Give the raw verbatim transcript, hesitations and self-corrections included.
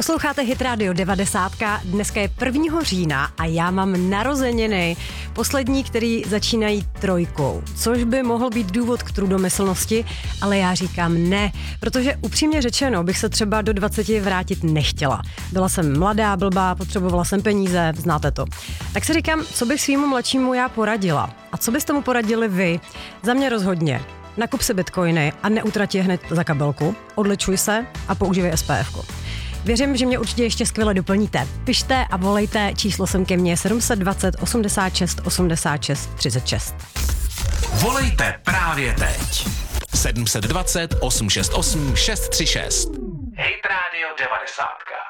Posloucháte Hit Radio devadesát. Dneska je prvního října a já mám narozeniny. Poslední, který začínají trojkou. Což by mohl být důvod k trudomyslnosti, ale já říkám ne. Protože upřímně řečeno bych se třeba do dvaceti vrátit nechtěla. Byla jsem mladá, blbá, potřebovala jsem peníze, znáte to. Tak si říkám, co bych svýmu mladšímu já poradila. A co byste mu poradili vy? Za mě rozhodně. Nakup si bitcoiny a neutrať je hned za kabelku. Odličuj se a používej S P F ko. Věřím, že mě určitě ještě skvěle doplníte. Pište a volejte, číslo sem ke mně sedm set dvacet osmdesát šest osmdesát šest třicet šest. Volejte právě teď. sedm set dvacet osm set šedesát osm šest tři šest. Hit Radio devadesát.